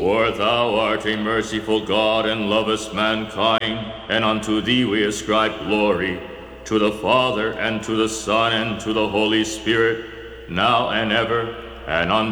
For thou art a merciful God, and lovest mankind, and unto thee we ascribe glory, to the Father, and to the Son, and to the Holy Spirit, now and ever, and unto